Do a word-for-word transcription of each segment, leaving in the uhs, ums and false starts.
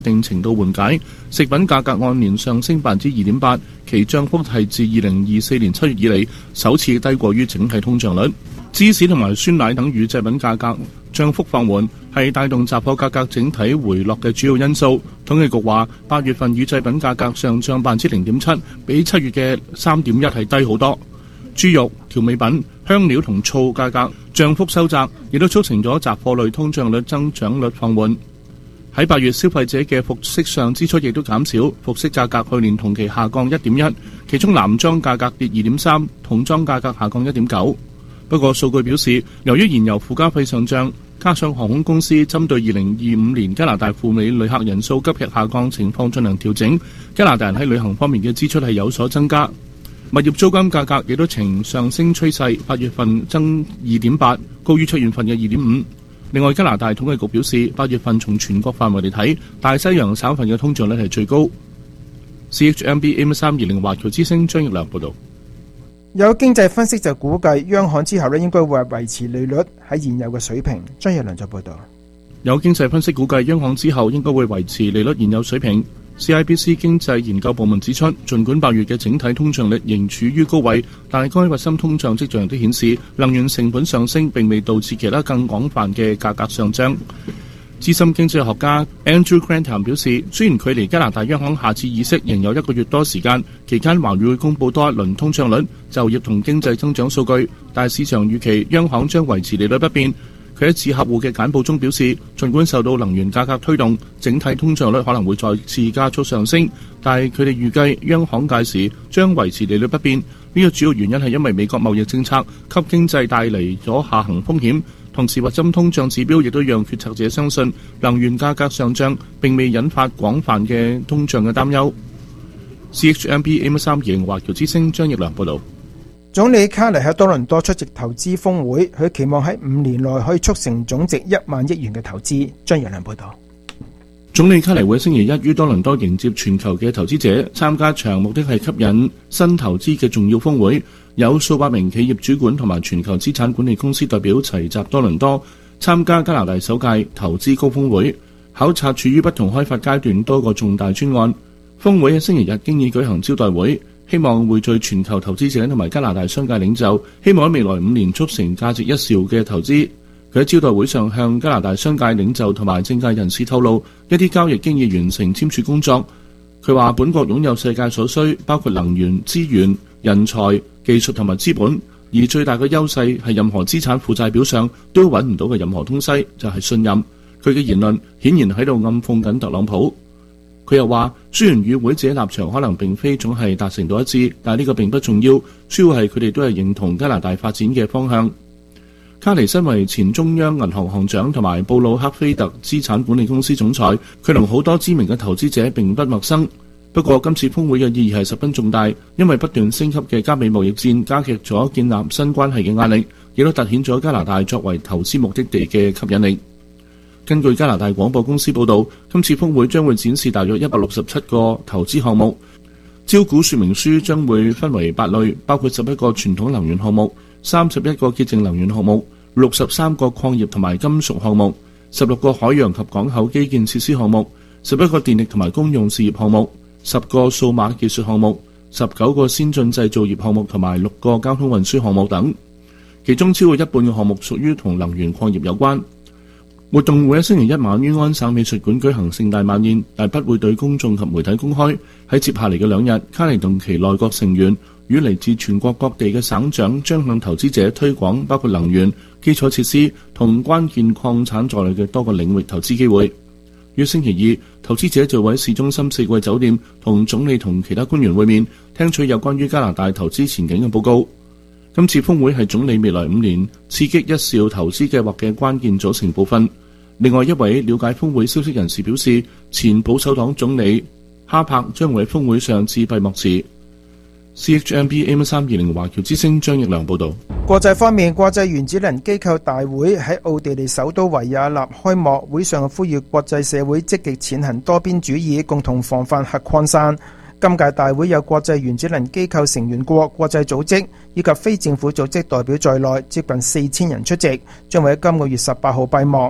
定程度緩解，食品價格按年上升百分之二點八，其漲幅係自二零二四年七月以嚟首次低過於整體通脹率。芝士同埋酸奶等乳製品價格漲幅放緩，係帶動雜貨價格整體回落嘅主要因素。統計局話，八月份乳製品價格上漲百分之零點七，比七月嘅三點一係低好多。豬肉、調味品、香料同醋價格漲幅收窄，亦都促成咗雜貨類通脹率增長率放緩。喺八月，消費者嘅服飾上支出亦都減少，服飾價格去年同期下降一點一，其中男裝價格跌二點三，童裝價格下降一點九。不過數據表示，由於燃油附加費上漲，加上航空公司針對二零二五年加拿大赴美旅客人數急劇下降情況進行調整，加拿大人喺旅行方面嘅支出係有所增加。物業租金價格亦都呈上升趨勢，八月份增二點八，高於七月份嘅二點五。另外，加拿大統計局表示，八月份從全國範圍嚟睇，大西洋省份嘅通脹率係最高。C H M B M 三二零華僑之聲張奕良報導。 有經濟分析就估計，央行之後咧應該會維持利率喺現有嘅水平。張奕良就報導。 有經濟分析估計，央行之後應該會維持利率現有水平。C I B C 經濟研究部門指出，儘管八月嘅整體通脹率仍處於高位，但係該核心通脹跡象都顯示，能源成本上升並未導致其他更廣泛嘅價格上漲。資深經濟學家 Andrew Grantham 表示，雖然距離加拿大央行下次議息仍有一個月多時間，期間還會公佈多一輪通脹率、就業同經濟增長數據，但市場預期央行將維持利率不變。佢喺致客戶嘅簡報中表示，儘管受到能源價格推動，整體通脹率可能會再次加速上升，但係佢哋預計央行屆時將維持利率不變。呢個主要原因係因為美國貿易政策給經濟帶嚟咗下行風險，同時核心通脹指標亦都讓決策者相信能源價格上漲並未引發廣泛嘅通脹嘅擔憂。C H M B M 三二零華僑之聲張奕良報導。 總理卡尼喺多倫多出席投資峰會，佢期望喺五年內可以促成總值一萬億元嘅投資。張奕良報導。 總理卡尼會星期一於多倫多迎接全球嘅投資者參加場，目的係吸引新投資嘅重要峰會。有數百名企業主管同埋全球資產管理公司代表齊集多倫多，參加加拿大首屆投資高峰會，考察處於不同開發階段多個重大專案。峰會喺星期日經已舉行招待會，希望匯聚全球投資者同埋加拿大商界領袖，希望喺未來五年促成價值一兆嘅投資。佢喺招待會上向加拿大商界領袖同埋政界人士透露，一啲交易經已完成簽署工作。佢話本國擁有世界所需，包括能源、資源、人才、技術同埋資本，而最大嘅優勢係任何資產負債表上都揾唔到嘅任何東西，就係信任。佢嘅言論顯然喺度暗諷緊特朗普。佢又話，雖然與會者立場可能並非總係達成到一致，但係呢個並不重要，主要係佢哋都係認同加拿大發展嘅方向。卡尼身為前中央銀行行長同埋布魯克菲特資產管理公司總裁，佢同好多知名嘅投資者並不陌生。不過今次峰會嘅意義係十分重大，因為不斷升級嘅加美貿易戰加劇咗建立新關係嘅壓力，亦都凸顯咗加拿大作為投資目的地嘅吸引力。根據加拿大廣播公司報導，今次峰會將會展示大約一百六十七個投資項目，招股說明書將會分為八類，包括十一個傳統能源項目、三十一個潔淨能源項目、六十三個礦業同埋金屬項目、十六個海洋及港口基建設施項目、十一個電力同埋公用事業項目、十個數碼技術項目、十九個先進製造業項目同埋六個交通運輸項目等。其中超過一半嘅項目屬於同能源礦業有關。活動會喺星期一晚於安省美術館舉行盛大晚宴，但不會對公眾及媒體公開。喺接下嚟嘅兩日，卡尼同其內閣成員與嚟自全國各地嘅省長將向投資者推廣包括能源、基礎設施同關鍵礦產在內嘅多個領域投資機會。於星期二，投資者就會喺市中心四季酒店同總理同其他官員會面，聽取有關於加拿大投資前景嘅報告。今次峰會係總理未來五年刺激一兆投資計劃嘅關鍵組成部分。另外一位了解峰會消息人士表示，前保守黨總理哈柏將會喺峰會上致閉幕詞。C H M B M 三二零華僑之聲張奕良報導。 國際方面，國際原子能機構大會喺奧地利首都維也納開幕，會上呼籲國際社會積極踐行多邊主義，共同防範核擴散。今屆大會有國際原子能機構成員國、國際組織以及非政府組織代表在內，接近四千人出席，將會喺今個月十八號閉幕。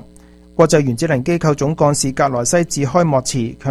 國際原子能機構總幹事格萊西致開幕詞強